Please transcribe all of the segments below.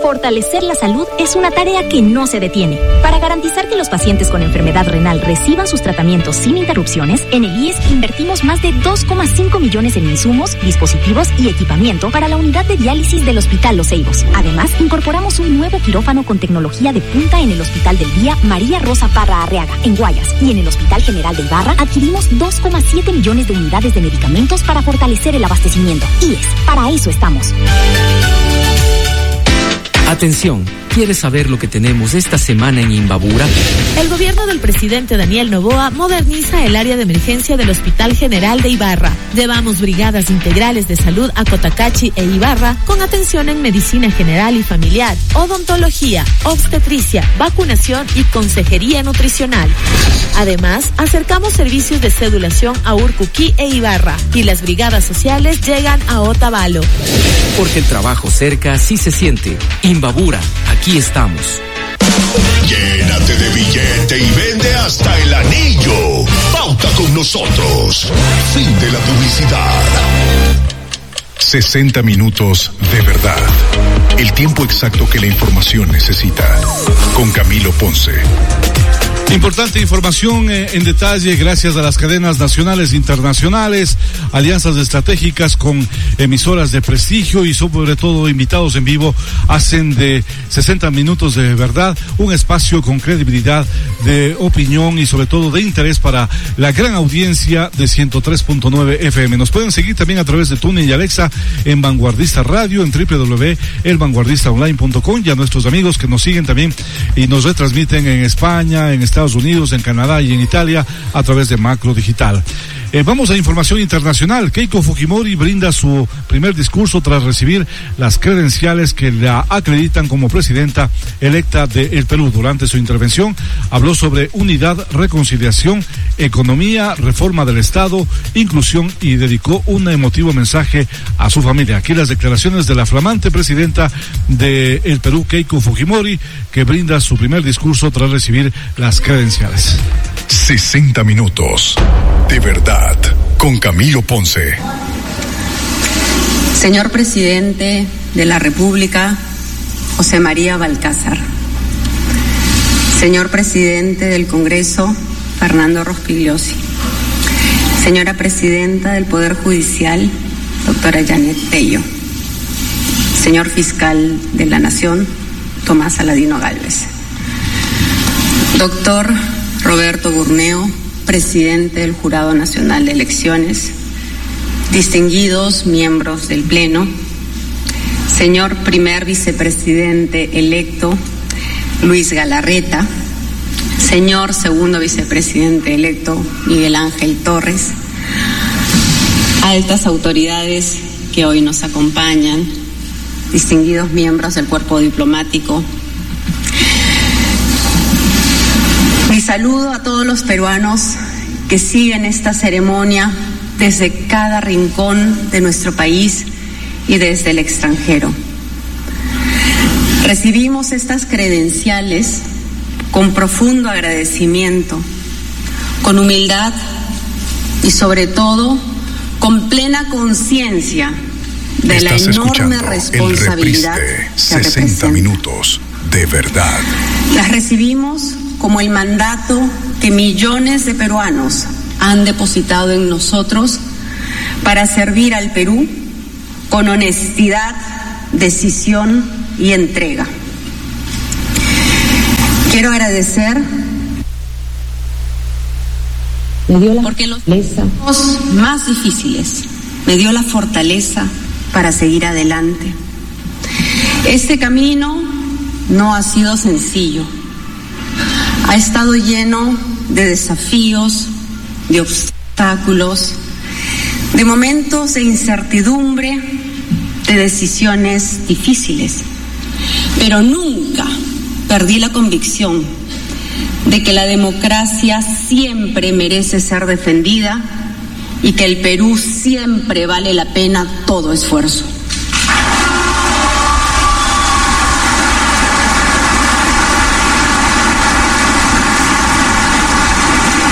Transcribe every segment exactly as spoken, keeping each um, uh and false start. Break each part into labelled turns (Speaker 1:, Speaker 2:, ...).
Speaker 1: Fortalecer la salud es una tarea que no se detiene. Para garantizar que los pacientes con enfermedad renal reciban sus tratamientos sin interrupciones, en el I E S invertimos más de dos coma cinco millones en insumos, dispositivos y equipamiento para la unidad de diálisis del Hospital Los Ceibos. Además, incorporamos un nuevo quirófano con tecnología de punta en el Hospital del Día María Rosa Parra Arriaga, en Guayas, y en el Hospital General de Ibarra adquirimos dos coma siete millones de unidades de medicamentos para fortalecer el abastecimiento. I E S, para eso estamos.
Speaker 2: Atención, ¿quieres saber lo que tenemos esta semana en Imbabura?
Speaker 3: El gobierno del presidente Daniel Noboa moderniza el área de emergencia del Hospital General de Ibarra. Llevamos brigadas integrales de salud a Cotacachi e Ibarra con atención en medicina general y familiar, odontología, obstetricia, vacunación y consejería nutricional. Además, acercamos servicios de cedulación a Urcuquí e Ibarra y las brigadas sociales llegan a Otavalo.
Speaker 2: Porque el trabajo cerca sí se siente. Imbabura, aquí estamos.
Speaker 4: Llénate de billete y vende hasta el anillo. Pauta con nosotros. Fin de la publicidad.
Speaker 5: sesenta minutos de verdad. El tiempo exacto que la información necesita. Con Camilo Ponce.
Speaker 6: Importante información eh, en detalle gracias a las cadenas nacionales e internacionales, alianzas estratégicas con emisoras de prestigio y sobre todo invitados en vivo hacen de sesenta minutos de verdad un espacio con credibilidad, de opinión y sobre todo de interés para la gran audiencia de ciento tres punto nueve F M. Nos pueden seguir también a través de TuneIn y Alexa en Vanguardista Radio, en doble u doble u doble u punto el vanguardista online punto com, y a nuestros amigos que nos siguen también y nos retransmiten en España, en Estados Unidos, en Canadá y en Italia a través de Macro Digital. Eh, vamos a información internacional. Keiko Fujimori brinda su primer discurso tras recibir las credenciales que la acreditan como presidenta electa del Perú. Durante su intervención habló sobre unidad, reconciliación, economía, reforma del Estado, inclusión y dedicó un emotivo mensaje a su familia. Aquí las declaraciones de la flamante presidenta del Perú, Keiko Fujimori, que brinda su primer discurso tras recibir las credenciales.
Speaker 5: sesenta minutos de verdad con Camilo Ponce.
Speaker 7: Señor presidente de la República, José María Balcázar. Señor presidente del Congreso, Fernando Rospigliosi. Señora presidenta del Poder Judicial, doctora Janet Tello. Señor fiscal de la Nación, Tomás Aladino Gálvez. Doctor Roberto Gurneo, presidente del Jurado Nacional de Elecciones, distinguidos miembros del Pleno, señor primer vicepresidente electo Luis Galarreta, señor segundo vicepresidente electo Miguel Ángel Torres, altas autoridades que hoy nos acompañan, distinguidos miembros del cuerpo diplomático. Mi saludo a todos los peruanos que siguen esta ceremonia desde cada rincón de nuestro país y desde el extranjero. Recibimos estas credenciales con profundo agradecimiento, con humildad y sobre todo con plena conciencia de la enorme responsabilidad que
Speaker 5: sesenta minutos de verdad.
Speaker 7: Las recibimos como el mandato que millones de peruanos han depositado en nosotros para servir al Perú con honestidad, decisión y entrega. Quiero agradecer porque los tiempos más difíciles me dio la fortaleza para seguir adelante. Este camino no ha sido sencillo. Ha estado lleno de desafíos, de obstáculos, de momentos de incertidumbre, de decisiones difíciles. Pero nunca perdí la convicción de que la democracia siempre merece ser defendida y que el Perú siempre vale la pena todo esfuerzo.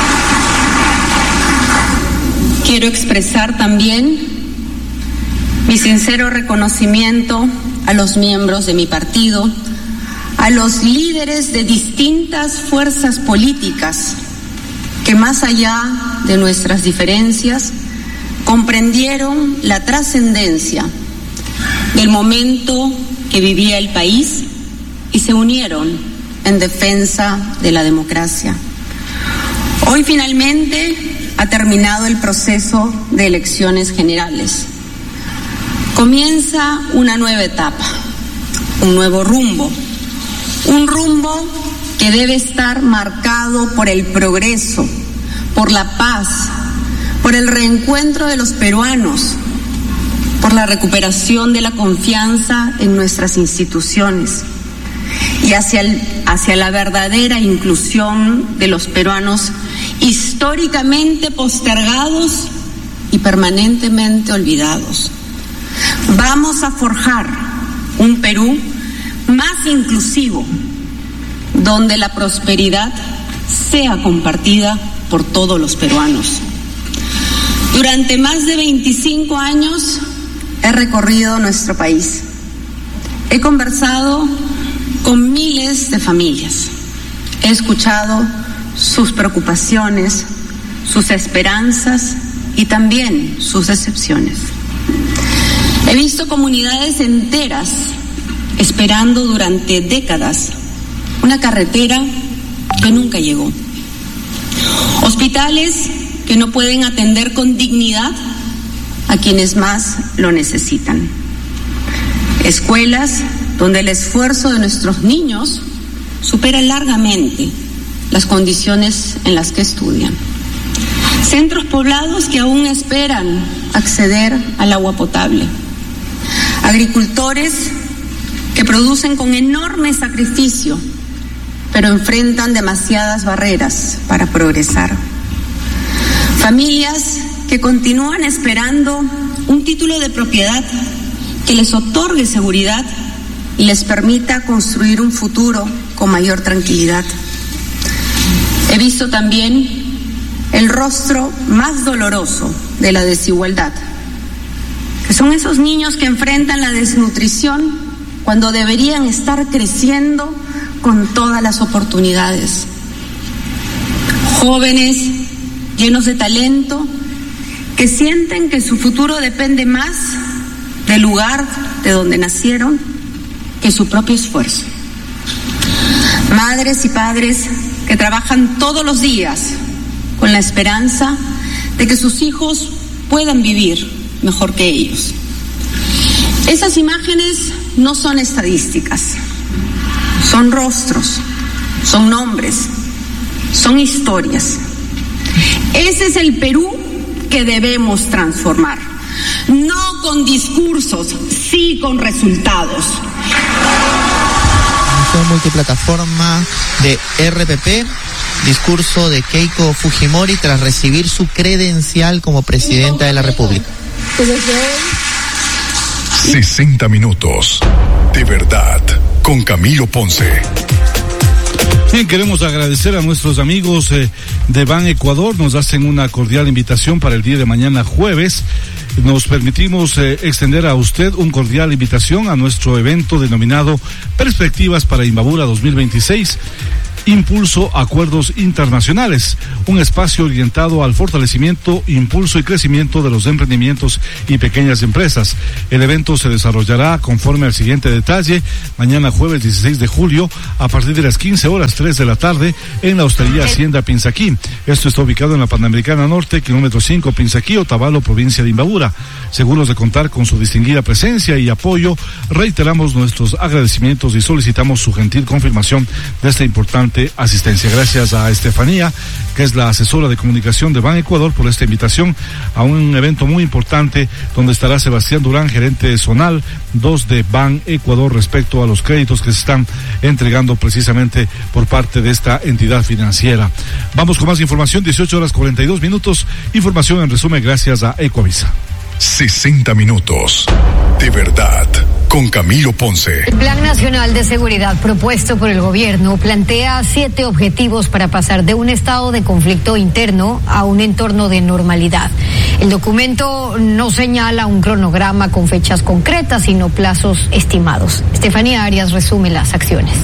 Speaker 7: Quiero expresar también Mi sincero reconocimiento a los miembros de mi partido, a los líderes de distintas fuerzas políticas que más allá de nuestras diferencias comprendieron la trascendencia del momento que vivía el país y se unieron en defensa de la democracia. Hoy finalmente ha terminado el proceso de elecciones generales. Comienza una nueva etapa, un nuevo rumbo, un rumbo que debe estar marcado por el progreso, por la paz, por el reencuentro de los peruanos, por la recuperación de la confianza en nuestras instituciones y hacia, el, hacia la verdadera inclusión de los peruanos históricamente postergados y permanentemente olvidados. Vamos a forjar un Perú más inclusivo, donde la prosperidad sea compartida por todos los peruanos. Durante más de veinticinco años he recorrido nuestro país. He conversado con miles de familias. He escuchado sus preocupaciones, sus esperanzas y también sus decepciones. He visto comunidades enteras esperando durante décadas una carretera que nunca llegó. Hospitales que no pueden atender con dignidad a quienes más lo necesitan. Escuelas donde el esfuerzo de nuestros niños supera largamente las condiciones en las que estudian. Centros poblados que aún esperan acceder al agua potable. Agricultores que producen con enorme sacrificio, pero enfrentan demasiadas barreras para progresar. Familias que continúan esperando un título de propiedad que les otorgue seguridad y les permita construir un futuro con mayor tranquilidad. He visto también el rostro más doloroso de la desigualdad, que son esos niños que enfrentan la desnutrición cuando deberían estar creciendo con todas las oportunidades. Jóvenes llenos de talento que sienten que su futuro depende más del lugar de donde nacieron que su propio esfuerzo. Madres y padres que trabajan todos los días con la esperanza de que sus hijos puedan vivir mejor que ellos. Esas imágenes no son estadísticas, son rostros, son nombres, son historias. Ese es el Perú que debemos transformar, no con discursos, sí con resultados.
Speaker 8: Multiplataforma de R P P, discurso de Keiko Fujimori tras recibir su credencial como presidenta de la República.
Speaker 5: sesenta minutos de verdad con Camilo Ponce.
Speaker 6: Bien, queremos agradecer a nuestros amigos eh, de Ban Ecuador. Nos hacen una cordial invitación para el día de mañana jueves. Nos permitimos eh, extender a usted un cordial invitación a nuestro evento denominado Perspectivas para Imbabura dos mil veintiséis. Impulso Acuerdos Internacionales, un espacio orientado al fortalecimiento, impulso y crecimiento de los emprendimientos y pequeñas empresas. El evento se desarrollará conforme al siguiente detalle, mañana jueves dieciséis de julio, a partir de las quince horas, tres de la tarde, en la Hostería Hacienda Pinzaquí. Esto está ubicado en la Panamericana Norte, kilómetro cinco, Pinzaquí, Otavalo, provincia de Imbabura. Seguros de contar con su distinguida presencia y apoyo, reiteramos nuestros agradecimientos y solicitamos su gentil confirmación de esta importante asistencia. Gracias a Estefanía, que es la asesora de comunicación de Ban Ecuador, por esta invitación a un evento muy importante donde estará Sebastián Durán, gerente zonal dos de Ban Ecuador, respecto a los créditos que se están entregando precisamente por parte de esta entidad financiera. Vamos con más información, dieciocho horas cuarenta y dos minutos, información en resumen gracias a Ecoavisa.
Speaker 5: sesenta minutos. De verdad. Con Camilo Ponce.
Speaker 9: El Plan Nacional de Seguridad propuesto por el gobierno plantea siete objetivos para pasar de un estado de conflicto interno a un entorno de normalidad. El documento no señala un cronograma con fechas concretas, sino plazos estimados. Estefanía Arias resume las acciones.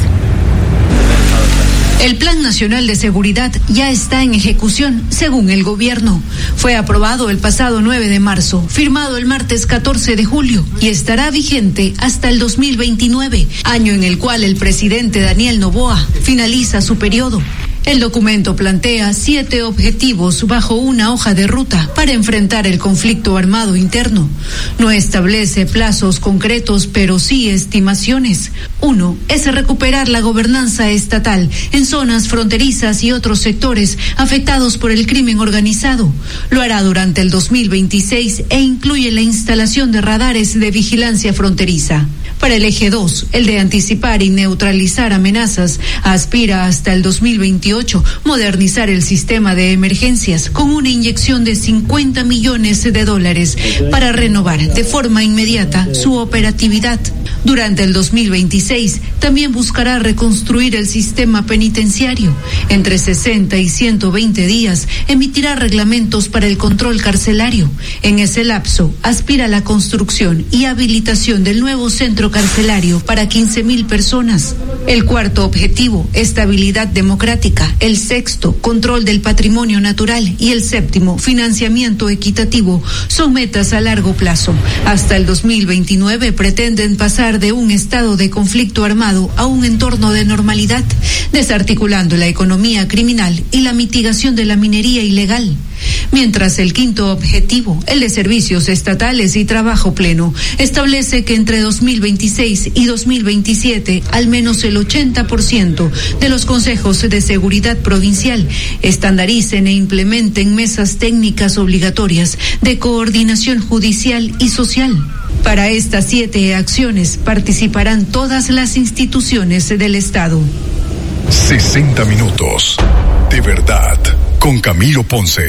Speaker 10: El Plan Nacional de Seguridad ya está en ejecución, según el gobierno. Fue aprobado el pasado nueve de marzo, firmado el martes catorce de julio y estará vigente hasta el dos mil veintinueve, año en el cual el presidente Daniel Noboa finaliza su periodo. El documento plantea siete objetivos bajo una hoja de ruta para enfrentar el conflicto armado interno. No establece plazos concretos, pero sí estimaciones. Uno es recuperar la gobernanza estatal en zonas fronterizas y otros sectores afectados por el crimen organizado. Lo hará durante el dos mil veintiséis e incluye la instalación de radares de vigilancia fronteriza. Para el eje dos, el de anticipar y neutralizar amenazas, aspira hasta el dos mil veintiocho modernizar el sistema de emergencias con una inyección de cincuenta millones de dólares para renovar de forma inmediata su operatividad. Durante el dos mil veintiséis también buscará reconstruir el sistema penitenciario. Entre sesenta y ciento veinte días emitirá reglamentos para el control carcelario. En ese lapso aspira a la construcción y habilitación del nuevo centro carcelario para quince mil personas. El cuarto objetivo, estabilidad democrática. El sexto, control del patrimonio natural. Y el séptimo, financiamiento equitativo. Son metas a largo plazo. Hasta el dos mil veintinueve pretenden pasar de un estado de conflicto armado a un entorno de normalidad, desarticulando la economía criminal y la mitigación de la minería ilegal. Mientras el quinto objetivo, el de servicios estatales y trabajo pleno, establece que entre dos mil veintiséis y dos mil veintisiete al menos el ochenta por ciento de los consejos de seguridad provincial estandaricen e implementen mesas técnicas obligatorias de coordinación judicial y social. Para estas siete acciones participarán todas las instituciones del Estado.
Speaker 5: sesenta minutos. De verdad. Con Camilo Ponce.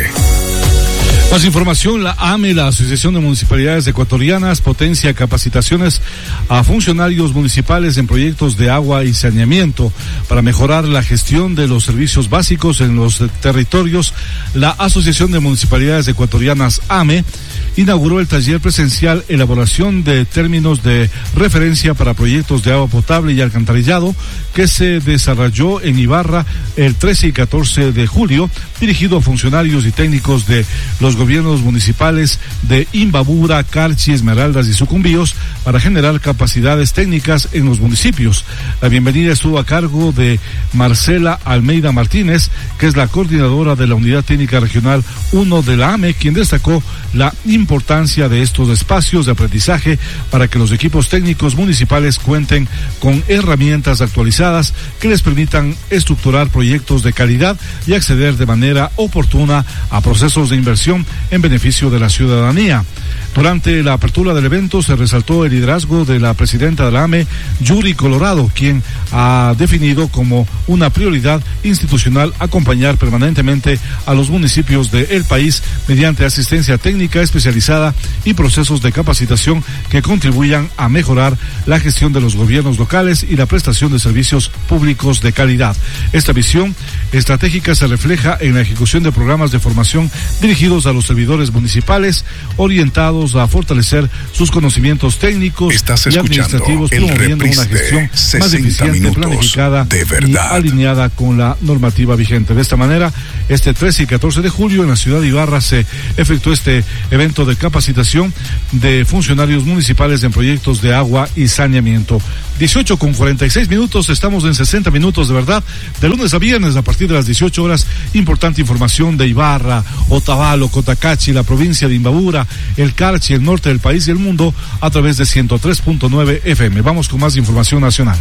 Speaker 6: Más información, la A M E, la Asociación de Municipalidades Ecuatorianas, potencia capacitaciones a funcionarios municipales en proyectos de agua y saneamiento para mejorar la gestión de los servicios básicos en los territorios. La Asociación de Municipalidades Ecuatorianas, A M E, inauguró el taller presencial Elaboración de Términos de Referencia para Proyectos de Agua Potable y Alcantarillado, que se desarrolló en Ibarra el trece y catorce de julio, dirigido a funcionarios y técnicos de los gobiernos municipales de Imbabura, Carchi, Esmeraldas y Sucumbíos para generar capacidades técnicas en los municipios. La bienvenida estuvo a cargo de Marcela Almeida Martínez, que es la coordinadora de la Unidad Técnica Regional uno de la A M E, quien destacó la importancia de estos espacios de aprendizaje para que los equipos técnicos municipales cuenten con herramientas actualizadas que les permitan estructurar proyectos de calidad y acceder de manera oportuna a procesos de inversión en beneficio de la ciudadanía. Durante la apertura del evento se resaltó el liderazgo de la presidenta de la A M E, Yuri Colorado, quien ha definido como una prioridad institucional acompañar permanentemente a los municipios del país mediante asistencia técnica especializada y procesos de capacitación que contribuyan a mejorar la gestión de los gobiernos locales y la prestación de servicios públicos de calidad. Esta visión estratégica se refleja en la ejecución de programas de formación dirigidos a los servidores municipales, orientados a fortalecer sus conocimientos técnicos y administrativos, promoviendo una gestión más eficiente, planificada y alineada con la normativa vigente. De esta manera, este trece y catorce de julio en la ciudad de Ibarra se efectuó este evento de capacitación de funcionarios municipales en proyectos de agua y saneamiento. dieciocho con cuarenta y seis minutos, estamos en sesenta minutos de verdad, de lunes a viernes a partir de las dieciocho horas. Importante información de Ibarra, Otavalo, Cotacachi, la provincia de Imbabura, el Carchi, el norte del país y el mundo a través de ciento tres punto nueve F M. Vamos con más información nacional.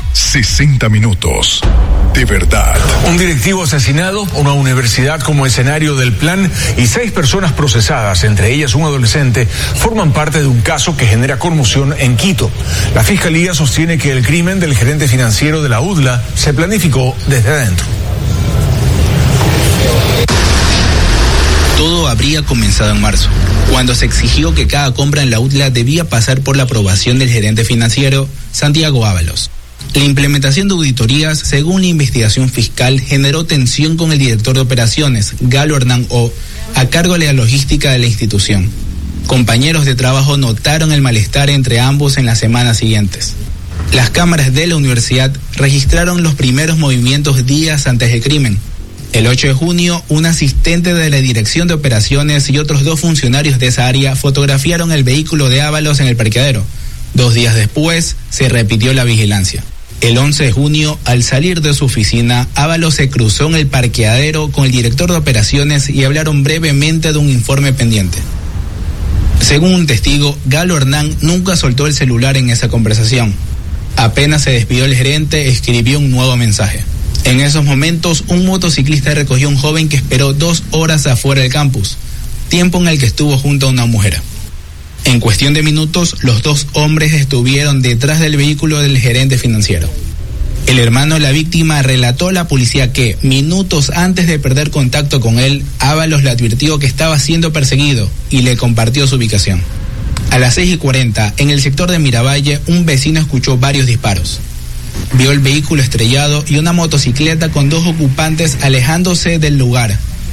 Speaker 5: sesenta minutos. De verdad.
Speaker 11: Un directivo asesinado, una universidad como escenario del plan y seis personas procesadas, entre ellas un adolescente, forman parte de un caso que genera conmoción en Quito. La Fiscalía sostiene que el crimen del gerente financiero de la U D L A se planificó desde adentro.
Speaker 12: Todo habría comenzado en marzo, cuando se exigió que cada compra en la U T L A debía pasar por la aprobación del gerente financiero, Santiago Ábalos. La implementación de auditorías, según la investigación fiscal, generó tensión con el director de operaciones, Galo Hernán O, a cargo de la logística de la institución. Compañeros de trabajo notaron el malestar entre ambos en las semanas siguientes. Las cámaras de la universidad registraron los primeros movimientos días antes del crimen. El ocho de junio, un asistente de la Dirección de Operaciones y otros dos funcionarios de esa área fotografiaron el vehículo de Ábalos en el parqueadero. Dos días después, se repitió la vigilancia. El once de junio, al salir de su oficina, Ábalos se cruzó en el parqueadero con el director de operaciones y hablaron brevemente de un informe pendiente. Según un testigo, Galo Hernán nunca soltó el celular en esa conversación. Apenas se despidió el gerente, escribió un nuevo mensaje. En esos momentos, un motociclista recogió a un joven que esperó dos horas afuera del campus, tiempo en el que estuvo junto a una mujer. En cuestión de minutos, los dos hombres estuvieron detrás del vehículo del gerente financiero. El hermano de la víctima relató a la policía que, minutos antes de perder contacto con él, Ábalos le advirtió que estaba siendo perseguido y le compartió su ubicación. A las seis y cuarenta, en el sector de Miravalle, un vecino escuchó varios disparos. Vio el vehículo estrellado y una motocicleta con dos ocupantes alejándose del lugar.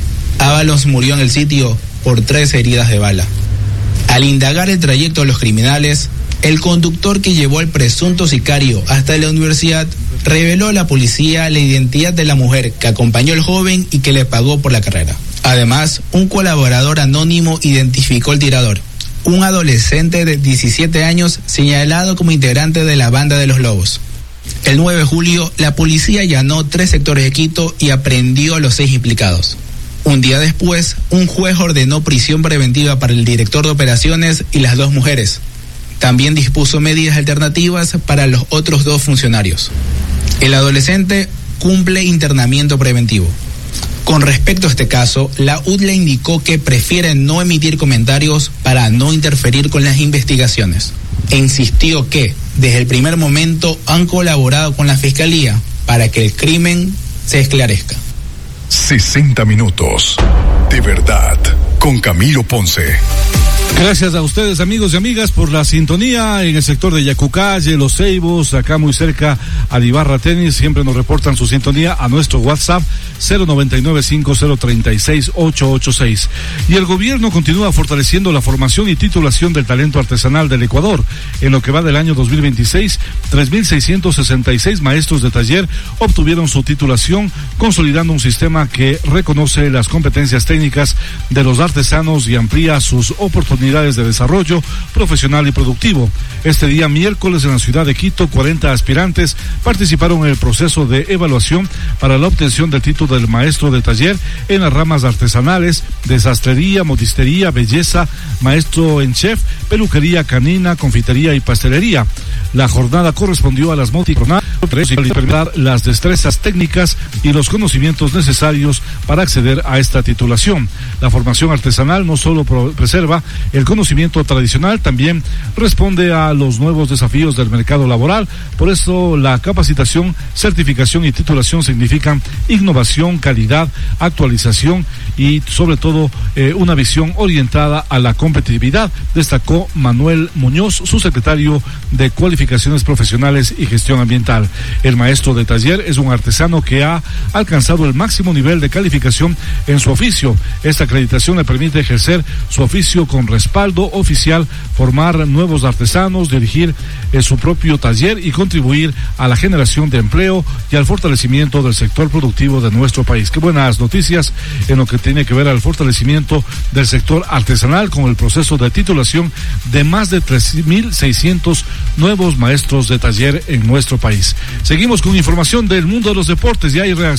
Speaker 12: Ábalos murió en el sitio por tres heridas de bala. Al indagar el trayecto de los criminales, el conductor que llevó al presunto sicario hasta la universidad reveló a la policía la identidad de la mujer que acompañó al joven y que le pagó por la carrera. Además, un colaborador anónimo identificó al tirador, un adolescente de diecisiete años señalado como integrante de la banda de los Lobos. El nueve de julio, la policía allanó tres sectores de Quito y aprehendió a los seis implicados. Un día después, un juez ordenó prisión preventiva para el director de operaciones y las dos mujeres. También dispuso medidas alternativas para los otros dos funcionarios. El adolescente cumple internamiento preventivo. Con respecto a este caso, la U T L A indicó que prefiere no emitir comentarios para no interferir con las investigaciones. E insistió que, desde el primer momento, han colaborado con la Fiscalía para que el crimen se esclarezca.
Speaker 5: sesenta minutos. De verdad, con Camilo Ponce.
Speaker 6: Gracias a ustedes, amigos y amigas, por la sintonía en el sector de Yacucalle, Los Ceibos, acá muy cerca al Ibarra Tenis. Siempre nos reportan su sintonía a nuestro WhatsApp cero noventa y nueve, cinco cero treinta y seis, ocho ocho seis. Y el gobierno continúa fortaleciendo la formación y titulación del talento artesanal del Ecuador. En lo que va del año dos mil veintiséis, tres mil seiscientos sesenta y seis maestros de taller obtuvieron su titulación, consolidando un sistema que reconoce las competencias técnicas de los artesanos y amplía sus oportunidades de desarrollo profesional y productivo. Este día miércoles en la ciudad de Quito, cuarenta aspirantes participaron en el proceso de evaluación para la obtención del título del maestro de taller en las ramas artesanales de sastrería, modistería, belleza, maestro en chef, peluquería canina, confitería y pastelería. La jornada correspondió a las multiprogrammas para las destrezas técnicas y los conocimientos necesarios para acceder a esta titulación. La formación artesanal no solo preserva el conocimiento tradicional, también responde a los nuevos desafíos del mercado laboral. Por eso la capacitación, certificación y titulación significan innovación, calidad, actualización y sobre todo eh, una visión orientada a la competitividad, destacó Manuel Muñoz, subsecretario de Cualificaciones Profesionales y Gestión Ambiental. El maestro de taller es un artesano que ha alcanzado el máximo nivel de calificación en su oficio. Esta acreditación le permite ejercer su oficio con respaldo oficial, formar nuevos artesanos, dirigir eh, su propio taller y contribuir a la generación de empleo y al fortalecimiento del sector productivo de nuestro país. Qué buenas noticias en lo que tiene que ver al fortalecimiento del sector artesanal con el proceso de titulación de más de tres mil seiscientos nuevos maestros de taller en nuestro país. Seguimos con información del mundo de los deportes y hay reacciones.